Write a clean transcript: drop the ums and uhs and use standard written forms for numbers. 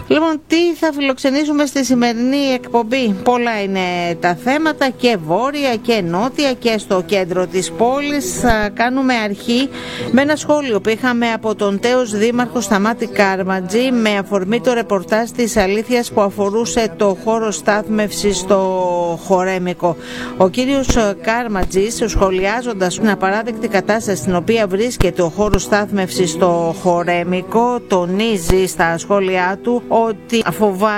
Λοιπόν, τι θα φιλοξενήσουμε στη σημερινή εκπομπή? Πολλά είναι τα θέματα, και βόρεια και νότια και στο κέντρο της πόλης. Θα κάνουμε αρχή με ένα σχόλιο που είχαμε από τον τέος δήμαρχο Σταμάτη Κάρματζη με αφορμή το ρεπορτάζ της Αλήθειας που αφορούσε το χώρο στάθμευσης στο Χορέμικο. Ο κύριος Κάρματζης, σχολιάζοντας την απαράδεκτη κατάσταση στην οποία βρίσκεται ο χώρος στάθμευσης στο Χορέμικο, τονίζει στα σχόλιά του ότι φοβάται